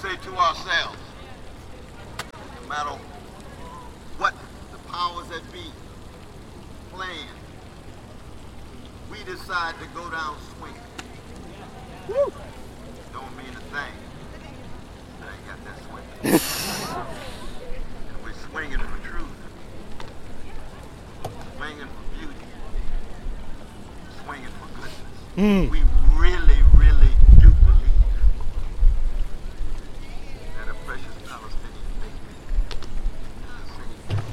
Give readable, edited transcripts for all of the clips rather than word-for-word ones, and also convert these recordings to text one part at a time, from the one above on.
say to ourselves, no matter what the powers that be plan, we decide to go down swinging. Woo! Don't mean a thing. I ain't got that swing. And we're swinging for truth, swinging for beauty, swinging for goodness. We really, really do believe that a precious Palestinian baby is the same thing.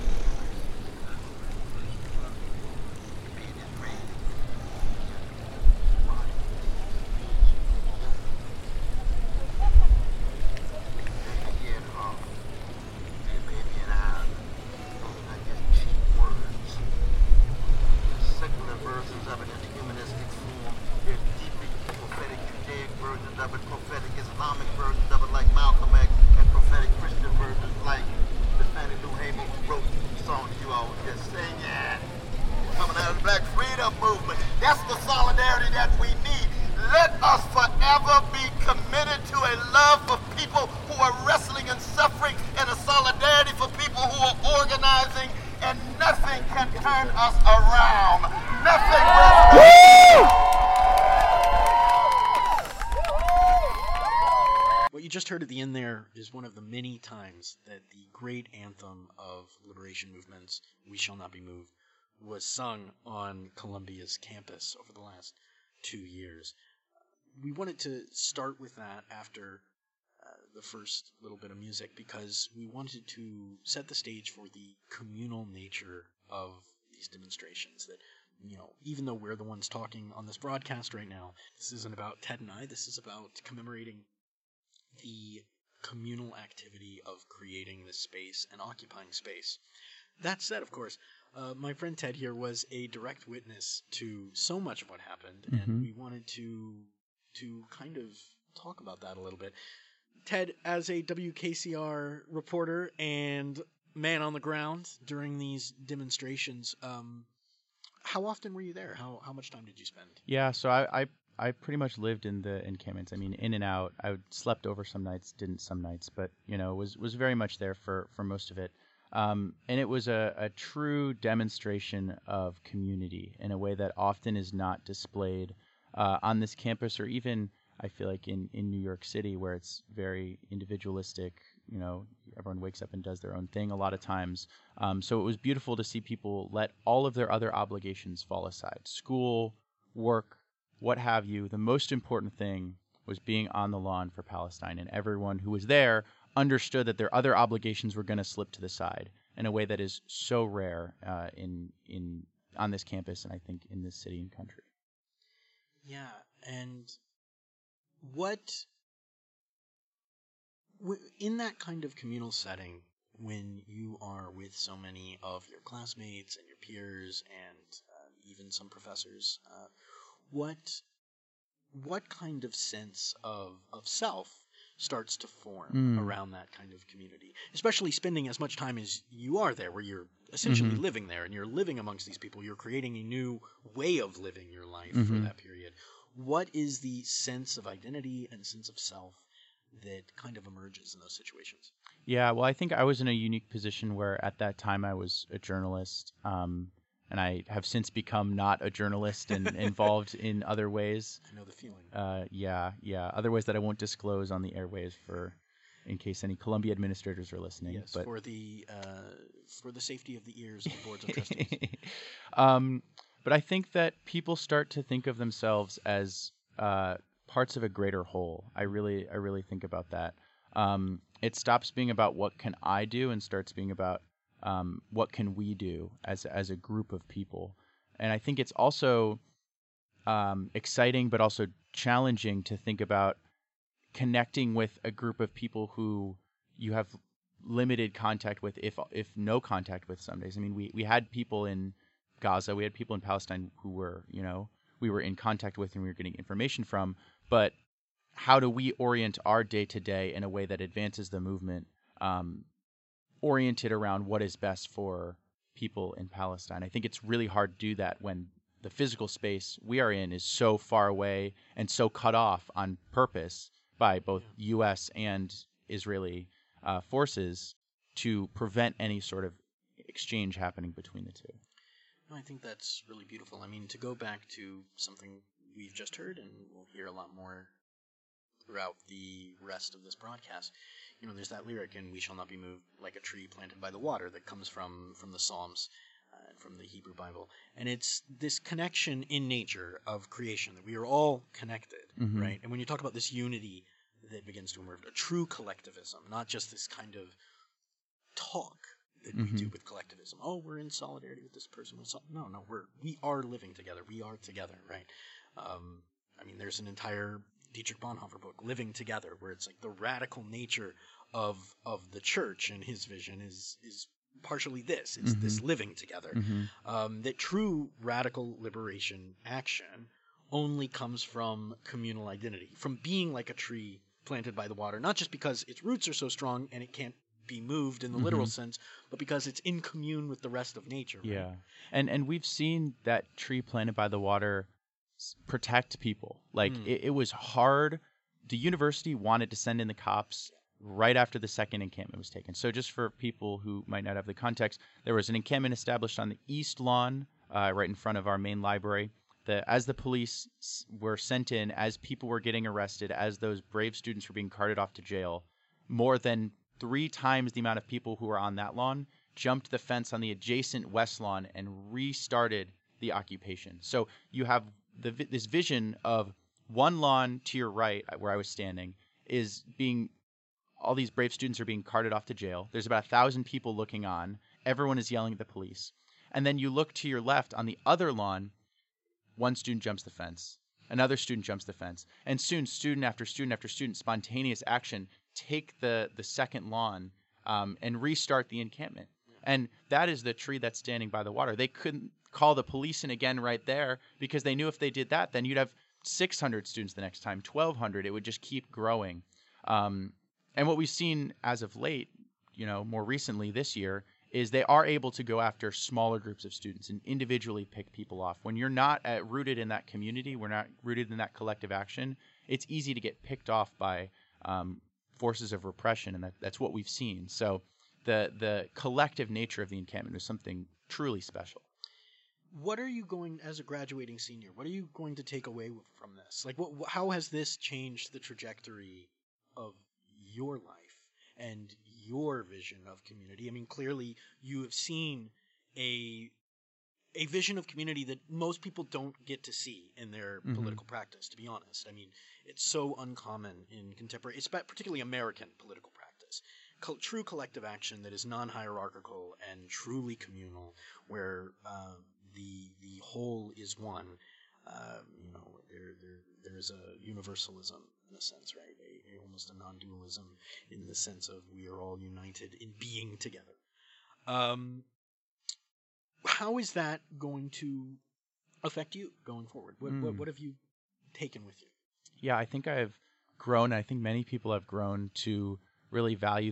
Being in rain. Baby in heart. Baby in eyes. Those are not just cheap words. Secular versions of it in the humanistic form. They're deeply prophetic Judaic versions of it, prophetic Islamic versions of it like Malcolm X, and prophetic Christian versions like the Fannie Lou Hamer who wrote the song you all were just singing. Coming out of the Black Freedom Movement. That's the solidarity that we need. Let us forever be committed to a love for people who are wrestling and suffering, and a solidarity for people who are organizing, and nothing can turn us around. Nothing will. What you just heard at the end there is one of the many times that the great anthem of liberation movements, We Shall Not Be Moved, was sung on Columbia's campus over the last 2 years. We wanted to start with that after the first little bit of music because we wanted to set the stage for the communal nature of these demonstrations. That, you know, even though we're the ones talking on this broadcast right now, this isn't about Ted and I, this is about commemorating the communal activity of creating this space and occupying space. That said, of course, my friend Ted here was a direct witness to so much of what happened, and we wanted to kind of talk about that a little bit. Ted, as a WKCR reporter and man on the ground during these demonstrations, how often were you there? How much time did you spend? Yeah, so I pretty much lived in the encampments. I mean, in and out. I slept over some nights, didn't some nights, but was very much there for most of it. And it was a true demonstration of community in a way that often is not displayed on this campus, or even I feel like in New York City, where it's very individualistic. You know, everyone wakes up and does their own thing a lot of times. So it was beautiful to see people let all of their other obligations fall aside. School, work, what have you. The most important thing was being on the lawn for Palestine, and everyone who was there understood that their other obligations were going to slip to the side in a way that is so rare on this campus, and I think in this city and country. Yeah, and in that kind of communal setting, when you are with so many of your classmates and your peers and even some professors, what kind of sense of self starts to form around that kind of community, especially spending as much time as you are there, where you're essentially living there and you're living amongst these people, you're creating a new way of living your life for that period. What is the sense of identity and sense of self that kind of emerges in those situations? Yeah, well, I think I was in a unique position where at that time I was a journalist, and I have since become not a journalist and involved in other ways. I know the feeling. Yeah. Other ways that I won't disclose on the airwaves in case any Columbia administrators are listening. Yes, but for the safety of the ears of the boards of trustees. But I think that people start to think of themselves as parts of a greater whole. I really think about that. It stops being about what can I do and starts being about what can we do as a group of people. And I think it's also exciting but also challenging to think about connecting with a group of people who you have limited contact with, if no contact with some days. I mean, we had people in Gaza, we had people in Palestine who were, we were in contact with and we were getting information from, but how do we orient our day-to-day in a way that advances the movement, oriented around what is best for people in Palestine? I think it's really hard to do that when the physical space we are in is so far away and so cut off on purpose by both U.S. and Israeli forces to prevent any sort of exchange happening between the two. No, I think that's really beautiful. I mean, to go back to something we've just heard, and we'll hear a lot more throughout the rest of this broadcast, there's that lyric in "We Shall Not Be Moved like a tree planted by the water" that comes from the Psalms, from the Hebrew Bible. And it's this connection in nature of creation, that we are all connected, right? And when you talk about this unity that begins to emerge, a true collectivism, not just this kind of talk that we do with collectivism. Oh, we're in solidarity with this person. No, we are living together. We are together, right? I mean, there's an entire Dietrich Bonhoeffer book, Living Together, where it's like the radical nature of the church and his vision is partially this. It's this living together. That true radical liberation action only comes from communal identity, from being like a tree planted by the water, not just because its roots are so strong and it can't be moved in the literal sense, but because it's in commune with the rest of nature. Right? Yeah. And we've seen that tree planted by the water protect people. Like it was hard. The university wanted to send in the cops right after the second encampment was taken. So just for people who might not have the context, there was an encampment established on the east lawn, right in front of our main library. As the police were sent in, as people were getting arrested, as those brave students were being carted off to jail, more than 3 times the amount of people who were on that lawn jumped the fence on the adjacent west lawn and restarted the occupation. So you have this vision of one lawn to your right, where I was standing, is being, all these brave students are being carted off to jail. There's about 1,000 people looking on. Everyone is yelling at the police. And then you look to your left on the other lawn, one student jumps the fence. Another student jumps the fence. And soon, student after student after student, spontaneous action, take the second lawn and restart the encampment. And that is the tree that's standing by the water. They couldn't call the police in again right there because they knew if they did that, then you'd have 600 students the next time, 1,200. It would just keep growing. And what we've seen as of late, more recently this year, is they are able to go after smaller groups of students and individually pick people off. When you're not rooted in that community, we're not rooted in that collective action, it's easy to get picked off by forces of repression, and that's what we've seen. So the collective nature of the encampment was something truly special. What are you going, as a graduating senior, what are you going to take away from this? Like, how has this changed the trajectory of your life and your vision of community? I mean, clearly you have seen a vision of community that most people don't get to see in their political practice, to be honest. I mean, it's so uncommon in contemporary, particularly American political practice. True collective action that is non-hierarchical and truly communal, where the whole is one. There's a universalism in a sense, right? Almost a non-dualism in the sense of we are all united in being together. How is that going to affect you going forward? What have you taken with you? Yeah, I think I've grown. I think many people have grown to really value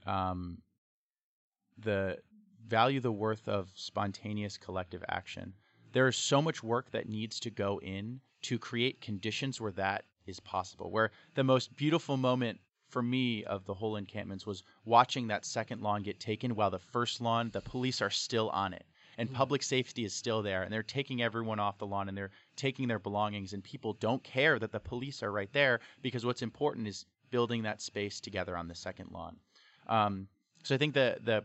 the worth of spontaneous collective action. There is so much work that needs to go in to create conditions where that is possible. Where the most beautiful moment for me of the whole encampments was watching that second lawn get taken while the first lawn, the police are still on it. And public safety is still there, and they're taking everyone off the lawn, and they're taking their belongings, and people don't care that the police are right there, because what's important is building that space together on the second lawn. So I think the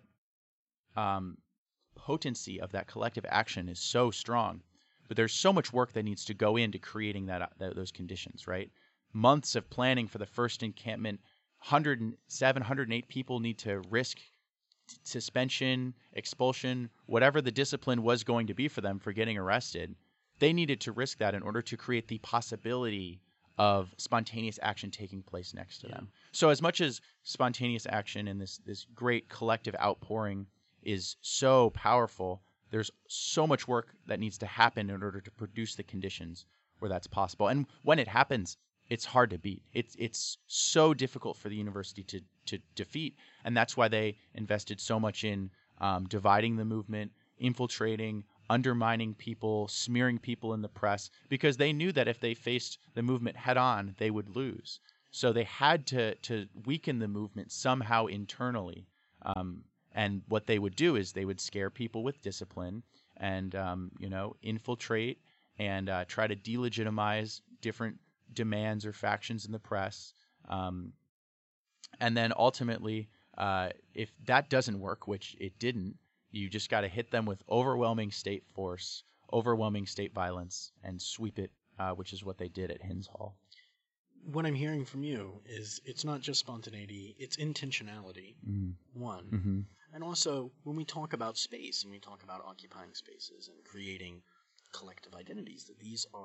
potency of that collective action is so strong, but there's so much work that needs to go into creating those conditions, right? Months of planning for the first encampment, 107, 108 people need to risk suspension, expulsion, whatever the discipline was going to be for them for getting arrested. They needed to risk that in order to create the possibility of spontaneous action taking place next to them. So as much as spontaneous action and this great collective outpouring is so powerful, there's so much work that needs to happen in order to produce the conditions where that's possible. And when it happens, it's hard to beat. It's so difficult for the university to defeat, and that's why they invested so much in dividing the movement, infiltrating, undermining people, smearing people in the press, because they knew that if they faced the movement head on, they would lose. So they had to weaken the movement somehow internally. And what they would do is they would scare people with discipline and, infiltrate and try to delegitimize different demands or factions in the press. And then ultimately, if that doesn't work, which it didn't, you just got to hit them with overwhelming state force, overwhelming state violence, and sweep it, which is what they did at Hinds Hall. What I'm hearing from you is it's not just spontaneity, it's intentionality, one. Mm-hmm. And also, when we talk about space and we talk about occupying spaces and creating collective identities, that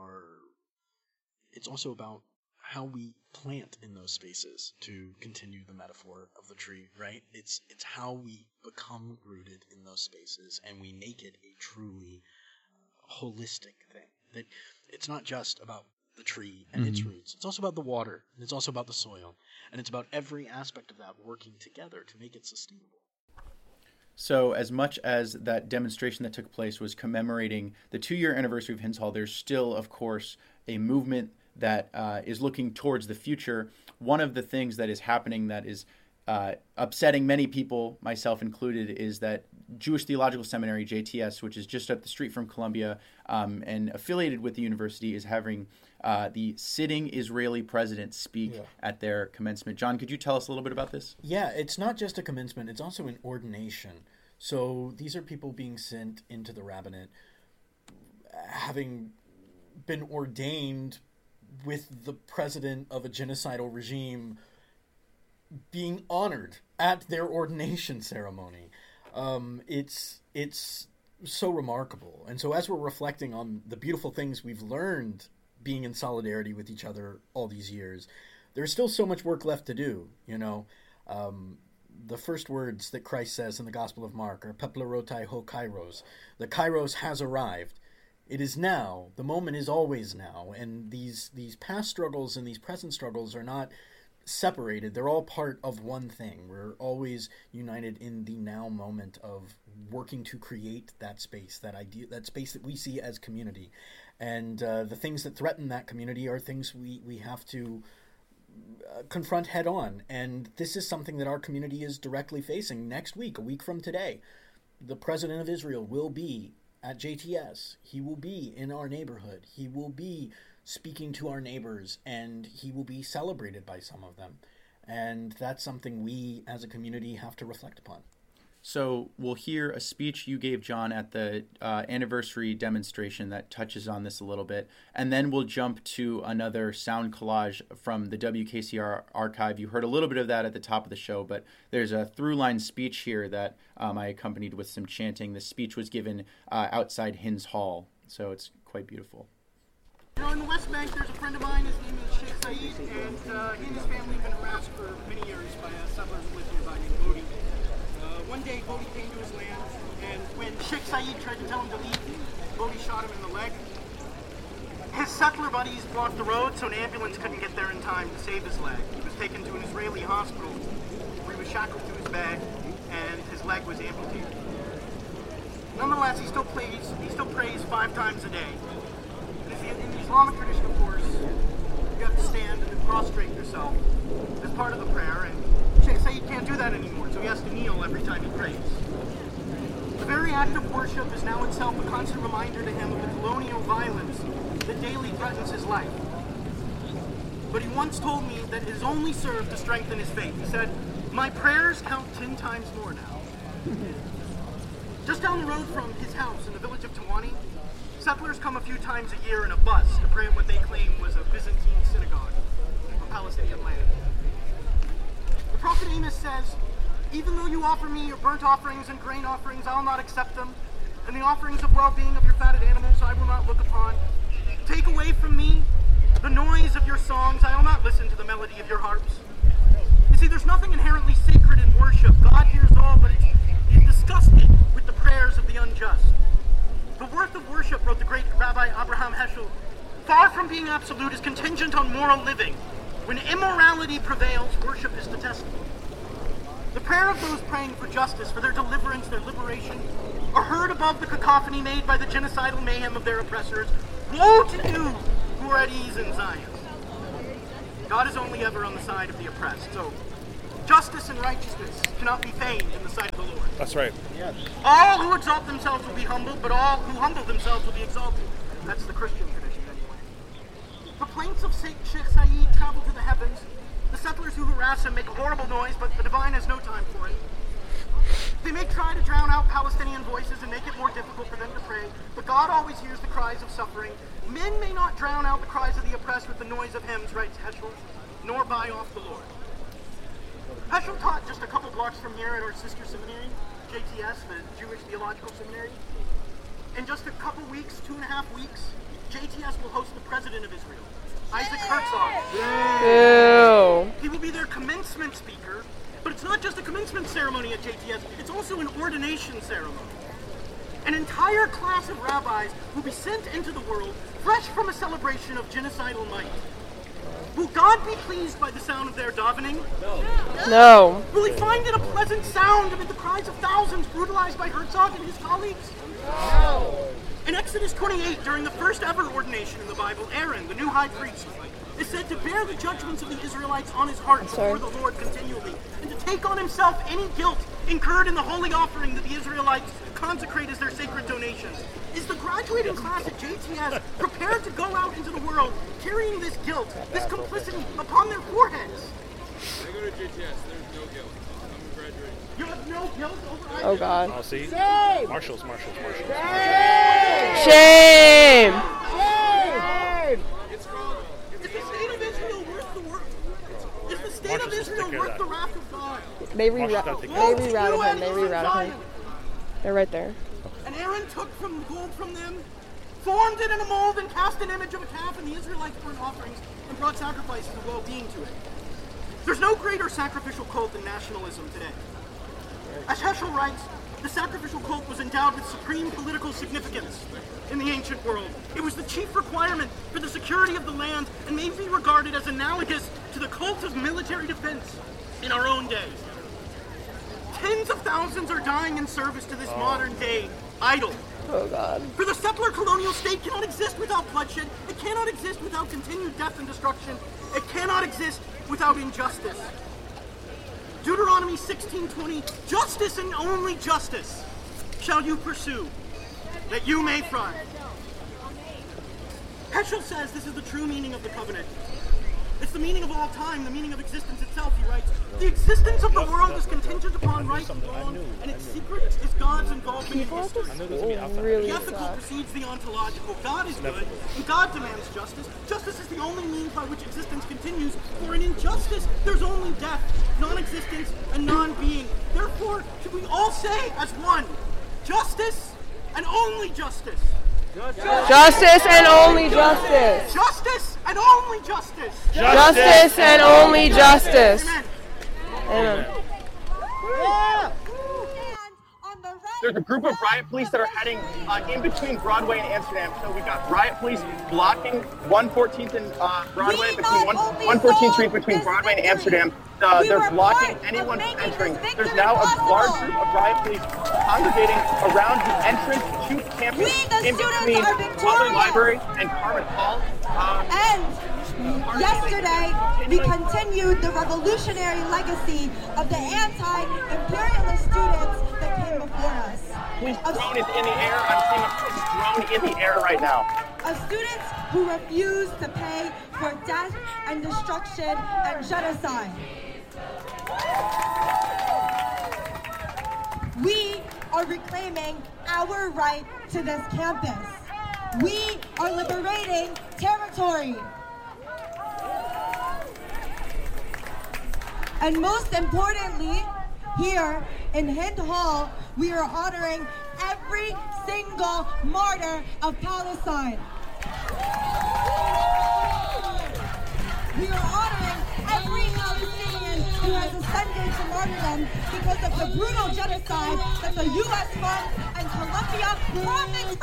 it's also about how we plant in those spaces, to continue the metaphor of the tree, right? It's how we become rooted in those spaces and we make it a truly holistic thing. That it's not just about the tree and its roots. It's also about the water, and it's also about the soil, and it's about every aspect of that working together to make it sustainable. So as much as that demonstration that took place was commemorating the 2-year anniversary of Hinds Hall, there's still, of course, a movement that is looking towards the future. One of the things that is happening that is upsetting many people, myself included, is that Jewish Theological Seminary, JTS, which is just up the street from Columbia and affiliated with the university, is having the sitting Israeli president speak at their commencement. John, could you tell us a little bit about this? Yeah, it's not just a commencement, it's also an ordination. So these are people being sent into the rabbinate, having been ordained with the president of a genocidal regime being honored at their ordination ceremony. It's so remarkable. And so as we're reflecting on the beautiful things we've learned being in solidarity with each other all these years, there's still so much work left to do, The first words that Christ says in the Gospel of Mark are peplerotai ho kairos. The kairos has arrived. It is now. The moment is always now. And these past struggles and these present struggles are not separated. They're all part of one thing. We're always united in the now moment of working to create that space, that idea, that space that we see as community. And the things that threaten that community are things we have to confront head on. And this is something that our community is directly facing next week, a week from today. The president of Israel will be at JTS. He will be in our neighborhood. He will be speaking to our neighbors, and he will be celebrated by some of them. And that's something we as a community have to reflect upon. So we'll hear a speech you gave, John, at the anniversary demonstration that touches on this a little bit. And then we'll jump to another sound collage from the WKCR archive. You heard a little bit of that at the top of the show, but there's a through-line speech here that I accompanied with some chanting. The speech was given outside Hinds Hall, so it's quite beautiful. In the West Bank, there's a friend of mine. His name is Sheikh Saeed, and he and his family have been harassed for many years by a settler who lives nearby named Bodhi. One day, Bodhi came to his land, and when Sheikh Saeed tried to tell him to leave, Bodhi shot him in the leg. His settler buddies blocked the road, so an ambulance couldn't get there in time to save his leg. He was taken to an Israeli hospital, where he was shackled to his bed, and his leg was amputated. Nonetheless, he still prays 5 times a day. In the Islamic tradition, of course, you have to stand and prostrate yourself as part of the prayer, and Sheikh Saeed can't do that anymore, so he has to kneel every time he prays. The very act of worship is now itself a constant reminder to him of the colonial violence that daily threatens his life. But he once told me that it has only served to strengthen his faith. He said, "My prayers count 10 times more now." Just down the road from his house in the village of Tawani, settlers come a few times a year in a bus to pray at what they claim was a Byzantine synagogue on Palestinian land. The Prophet Amos says, "Even though you offer me your burnt offerings and grain offerings, I will not accept them, and the offerings of well-being of your fatted animals I will not look upon. Take away from me the noise of your songs, I will not listen to the melody of your harps." You see, there's nothing inherently sacred in worship. God hears all, but he's disgusted with the prayers of the unjust. The worth of worship, wrote the great Rabbi Abraham Heschel, far from being absolute, is contingent on moral living. When immorality prevails, worship is detestable. The prayer of those praying for justice, for their deliverance, their liberation, are heard above the cacophony made by the genocidal mayhem of their oppressors. Woe to you who are at ease in Zion. God is only ever on the side of the oppressed. So justice and righteousness cannot be feigned in the sight of the Lord. That's right. All who exalt themselves will be humbled, but all who humble themselves will be exalted. That's the Christian tradition anyway. The plaints of Sheikh Saeed travel to the heavens. The settlers who harass him make a horrible noise, but the divine has no time for it. They may try to drown out Palestinian voices and make it more difficult for them to pray, but God always hears the cries of suffering. Men may not drown out the cries of the oppressed with the noise of hymns, writes Heschel, nor buy off the Lord. Heschel taught just a couple blocks from here at our sister seminary, JTS, the Jewish Theological Seminary. In just a couple weeks, 2.5 weeks, JTS will host the President of Israel, Isaac Herzog. Ew. He will be their commencement speaker, but it's not just a commencement ceremony at JTS, it's also an ordination ceremony. An entire class of rabbis will be sent into the world fresh from a celebration of genocidal might. Will God be pleased by the sound of their davening? No. Will he find it a pleasant sound amid the cries of thousands brutalized by Herzog and his colleagues? No. In Exodus 28, during the first ever ordination in the Bible, Aaron, the new high priest, is said to bear the judgments of the Israelites on his heart before the Lord continually, and to take on himself any guilt incurred in the holy offering that the Israelites consecrate as their sacred donations. Is the graduating class at JTS prepared to go out into the world carrying this guilt, this complicity upon their foreheads? I go to JTS, there's no guilt. I'm graduating. You have no guilt over Oh God. I'll see. Marshals. Shame. Is the state of Israel worth the work? Is the state of Israel worth the wrath of God? They rerouted him. They're right there. And Aaron took from gold from them, formed it in a mold, and cast an image of a calf, and the Israelites burnt offerings and brought sacrifices of well-being to it. There's no greater sacrificial cult than nationalism today. As Heschel writes, the sacrificial cult was endowed with supreme political significance in the ancient world. It was the chief requirement for the security of the land and may be regarded as analogous to the cult of military defense in our own day. Tens of thousands are dying in service to this modern-day idol. Oh God. For the settler colonial state cannot exist without bloodshed. It cannot exist without continued death and destruction. It cannot exist without injustice. Deuteronomy 16:20, justice and only justice shall you pursue, that you may thrive. Heschel says this is the true meaning of the covenant. It's the meaning of all time, the meaning of existence itself, he writes. The existence of the world is contingent upon right and wrong, and its secret is God's involvement in history. Really The ethical sucks. precedes the ontological. God is good, and God demands justice. Justice is the only means by which existence continues. For in injustice, there's only death, non-existence, and non-being. Therefore, should we all say as one, justice and only justice. Justice and only justice. Justice and only justice. Justice and only justice. Amen. Amen. There's a group of riot police that are heading in between Broadway and Amsterdam. So we've got riot police blocking 114th and Broadway, between 114th Street between Broadway and Amsterdam. They're blocking anyone from entering. There's now a large group of riot police congregating around the entrance to campus in between Butler Library and Carmen Hall. Yesterday, we continued the revolutionary legacy of the anti-imperialist students that came before us. Police drone is in the air. I'm seeing a police drone in the air right now. Of students who refuse to pay for death and destruction and genocide. We are reclaiming our right to this campus. We are liberating territory. And most importantly, here in Hind Hall, we are honoring every single martyr of Palestine. We are honoring every Palestinian who has ascended to martyrdom because of the brutal genocide that the U.S. funds and Colombia profits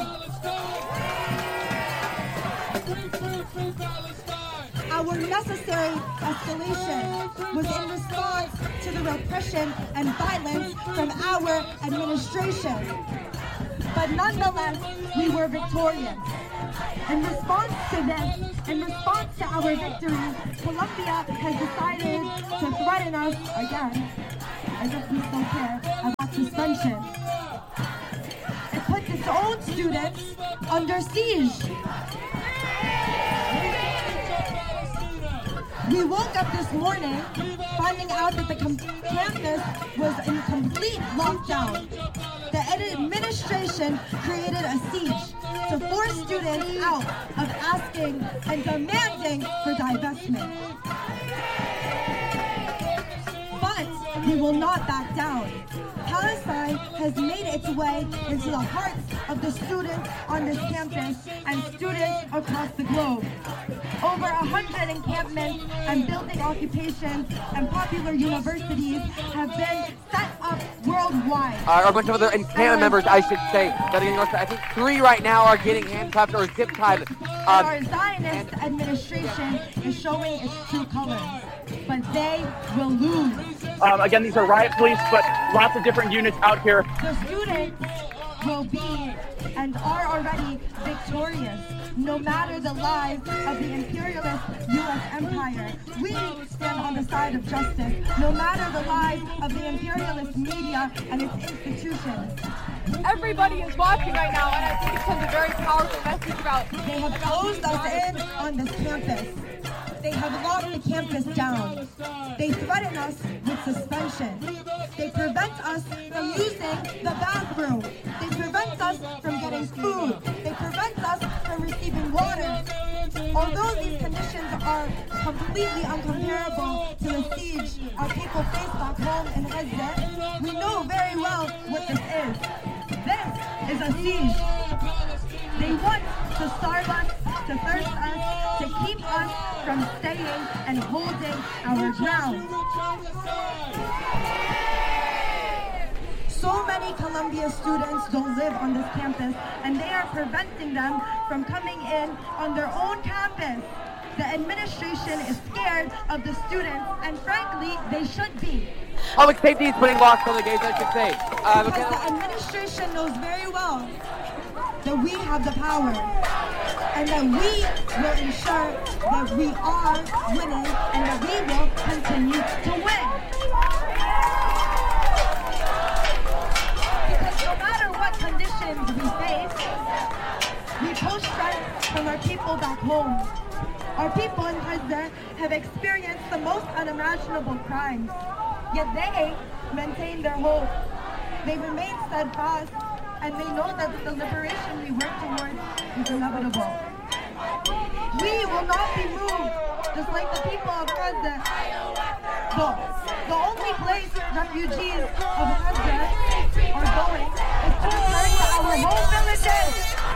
from. Our necessary escalation was in response to the repression and violence from our administration. But nonetheless, we were victorious. In response to this, in response to our victory, Columbia has decided to threaten us again, as if we still care about suspension. It puts its own students under siege. We woke up this morning finding out that the campus was in complete lockdown. The administration created a siege to force students out of asking and demanding for divestment. But we will not back down. Palestine has made its way into the hearts of the students on this campus and students across the globe. Over 100 encampments and building occupations and popular universities have been set up worldwide. A bunch of other encampment members, I should say, that are getting arrested. I think 3 right now are getting handcuffed or zip tied. Our Zionist administration is showing its true colors, but they will lose. Again, these are riot police, but lots of different units out here. The students will be and are already victorious, no matter the lies of the imperialist U.S. empire. We stand on the side of justice, no matter the lies of the imperialist media and its institutions. Everybody is watching right now, and I think it sends a very powerful message about. They have closed us in on this campus. They have locked the campus down. They threaten us with suspension. They prevent us from using the bathroom. They prevent us from getting food. They prevent us from receiving water. Although these conditions are completely uncomparable to the siege our people face back home in Gaza, we know very well what this is. This is a siege. They want to starve us, to thirst us, to keep us from staying and holding our ground. So many Columbia students don't live on this campus, and they are preventing them from coming in on their own campus. The administration is scared of the students, and frankly, they should be. Public safety is putting locks on the gates, I should say. Because the administration knows very well that we have the power, and that we will ensure that we are winning, and that we will continue to win. Because no matter what conditions we face, we pull strength from our people back home. Our people in Gaza have experienced the most unimaginable crimes, yet they maintain their hope. They remain steadfast, and they know that the liberation we work towards is inevitable. We will not be moved, just like the people of Gaza. The only place refugees of Gaza are going is to return to our home villages.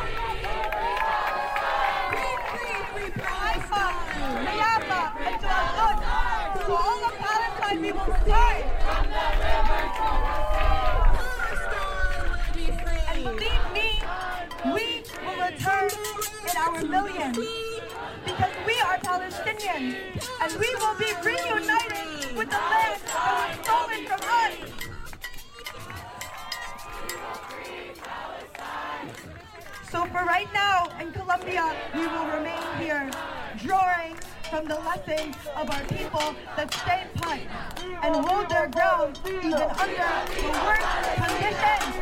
Haifa, Jaffa, and to Ashdod. To all of Palestine, we will stay. And believe me, we will return in our millions, because we are Palestinians, and we will be reunited with the land that was stolen from us. So for right now, in Columbia, we will remain here, drawing from the lessons of our people that stay put and hold their ground even under the worst conditions.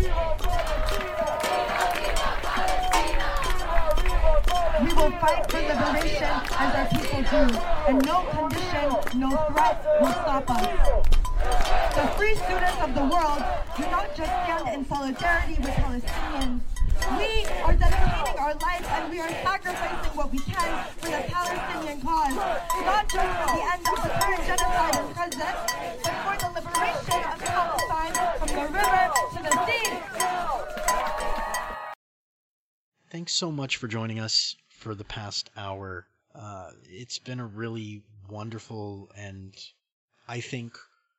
We will fight for liberation as our people do, and no condition, no threat will stop us. The free students of the world do not just stand in solidarity with Palestinians. We are dedicating our lives, and we are sacrificing what we can for the Palestinian cause, not just for the end of the current genocide in Gaza, but for the liberation of Palestine from the river to the sea. Thanks so much for joining us for the past hour. It's been a really wonderful and, I think,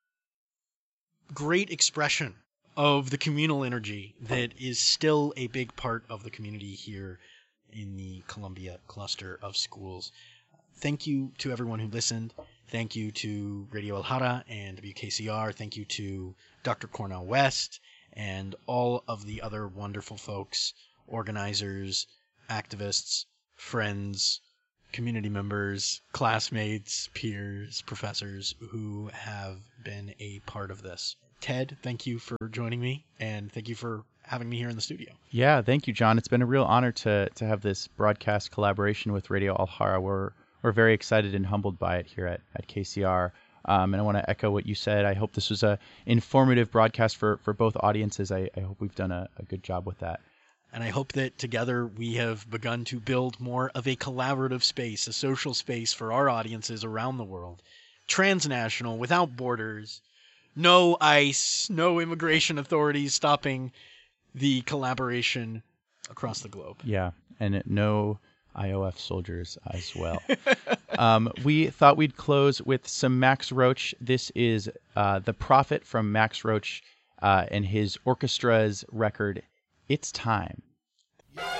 great expression of the communal energy that is still a big part of the community here in the Columbia cluster of schools. Thank you to everyone who listened. Thank you to Radio El Hara and WKCR. Thank you to Dr. Cornell West and all of the other wonderful folks, organizers, activists, friends, community members, classmates, peers, professors who have been a part of this. Ted, thank you for joining me, and thank you for having me here in the studio. Yeah, thank you, John. It's been a real honor to have this broadcast collaboration with Radio Alhara. We're very excited and humbled by it here at KCR. And I want to echo what you said. I hope this was a informative broadcast for both audiences. I hope we've done a good job with that. And I hope that together we have begun to build more of a collaborative space, a social space for our audiences around the world. Transnational, without borders, no ICE, no immigration authorities stopping the collaboration across the globe. Yeah, and no IOF soldiers as well. We thought we'd close with some Max Roach. This is The Prophet from Max Roach and his orchestra's record, It's Time.